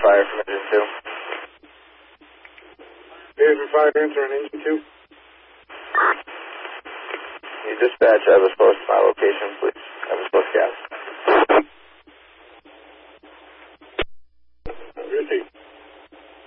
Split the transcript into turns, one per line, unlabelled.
fire from engine 2.
Engine 5, answering engine 2.
You dispatch, I was close to my location, please. I was close gas.
Received.